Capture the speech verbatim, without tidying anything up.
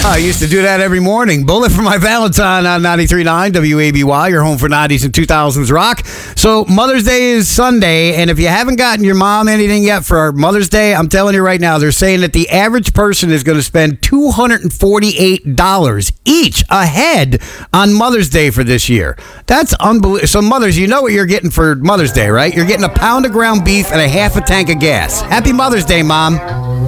I used to do that every morning. Bullet for my Valentine on ninety-three point nine W A B Y, your home for nineties and two thousands rock. So Mother's Day is Sunday, and if you haven't gotten your mom anything yet for Mother's Day, I'm telling you right now, they're saying that the average person is going to spend two hundred forty-eight dollars each a head on Mother's Day for this year. That's unbelievable. So mothers, you know what you're getting for Mother's Day, right? You're getting a pound of ground beef and a half a tank of gas. Happy Mother's Day, Mom.